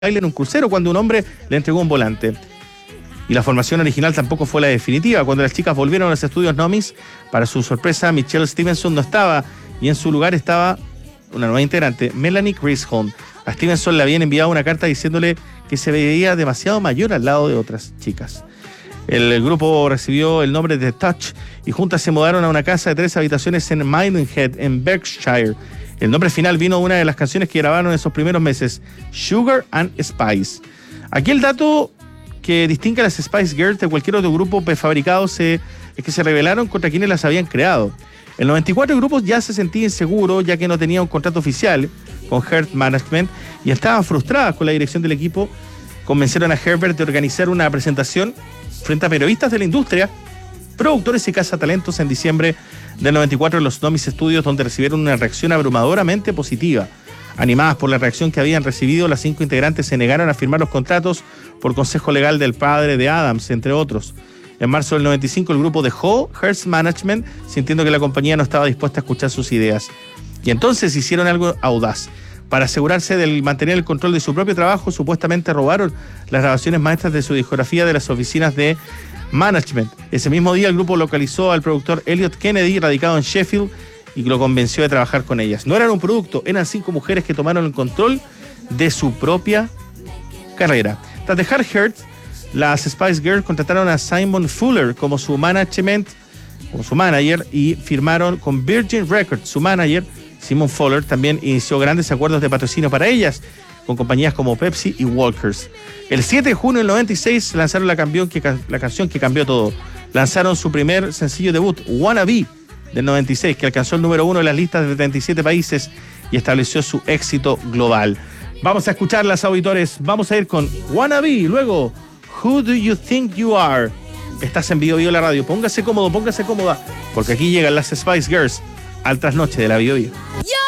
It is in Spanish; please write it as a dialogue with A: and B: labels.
A: baile en un crucero cuando un hombre le entregó un volante. Y la formación original tampoco fue la definitiva. Cuando las chicas volvieron a los estudios Nomis, para su sorpresa, Michelle Stevenson no estaba, y en su lugar estaba una nueva integrante, Melanie Grisholm. A Stevenson le habían enviado una carta diciéndole que se veía demasiado mayor al lado de otras chicas. El grupo recibió el nombre de Touch y juntas se mudaron a una casa de 3 habitaciones en Maidenhead, en Berkshire. El nombre final vino de una de las canciones que grabaron en esos primeros meses, Sugar and Spice. Aquí el dato que distingue a las Spice Girls de cualquier otro grupo prefabricado es que se rebelaron contra quienes las habían creado. En el 94 el grupo ya se sentía inseguro, ya que no tenía un contrato oficial con Heart Management y estaban frustradas con la dirección del equipo. Convencieron a Herbert de organizar una presentación frente a periodistas de la industria, productores y cazatalentos en diciembre del 94 en los Nomis Studios, donde recibieron una reacción abrumadoramente positiva. Animadas por la reacción que habían recibido, las 5 integrantes se negaron a firmar los contratos por consejo legal del padre de Adams, entre otros. En marzo del 95 el grupo dejó Hearst Management, sintiendo que la compañía no estaba dispuesta a escuchar sus ideas. Y entonces hicieron algo audaz. Para asegurarse de mantener el control de su propio trabajo, supuestamente robaron las grabaciones maestras de su discografía de las oficinas de Management. Ese mismo día el grupo localizó al productor Elliot Kennedy, radicado en Sheffield, y lo convenció de trabajar con ellas. No eran un producto, eran 5 mujeres que tomaron el control de su propia carrera. Tras dejar Heart, las Spice Girls contrataron a Simon Fuller como su manager, y firmaron con Virgin Records. Su manager, Simon Fuller, también inició grandes acuerdos de patrocinio para ellas, con compañías como Pepsi y Walkers. El 7 de junio del 96 lanzaron la canción que cambió todo. Lanzaron su primer sencillo debut, Wanna Be, del 96, que alcanzó el número 1 en las listas de 37 países y estableció su éxito global. Vamos a escucharlas, auditores. Vamos a ir con Wanna Be, luego Who Do You Think You Are. Estás en Bio Bio la radio. Póngase cómodo, póngase cómoda, porque aquí llegan las Spice Girls al trasnoche de la Bio Bio.